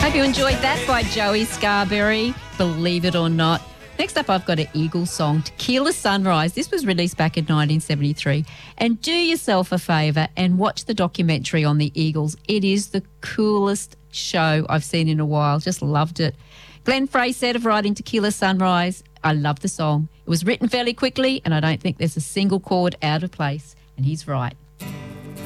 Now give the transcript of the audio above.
Hope you enjoyed that by Joey Scarberry, Believe It or Not. Next up, I've got an Eagles song, Tequila Sunrise. This was released back in 1973. And do yourself a favour and watch the documentary on the Eagles. It is the coolest show I've seen in a while. Just loved it. Glenn Frey said of writing Tequila Sunrise, I love the song. It was written fairly quickly and I don't think there's a single chord out of place. And he's right.